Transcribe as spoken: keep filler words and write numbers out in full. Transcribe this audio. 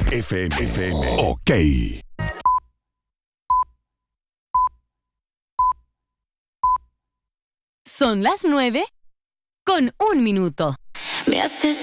F M. F M. Ok. Son las nueve con un minuto. Me haces